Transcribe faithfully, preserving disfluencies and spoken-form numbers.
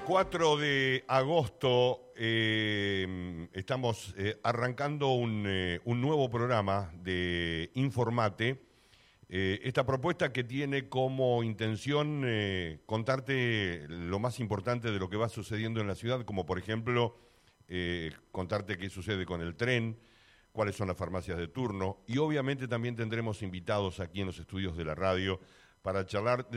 cuatro de agosto eh, estamos eh, arrancando un, eh, un nuevo programa de Informate. Eh, esta propuesta que tiene como intención eh, contarte lo más importante de lo que va sucediendo en la ciudad, como por ejemplo eh, contarte qué sucede con el tren, cuáles son las farmacias de turno, y obviamente también tendremos invitados aquí en los estudios de la radio para charlar de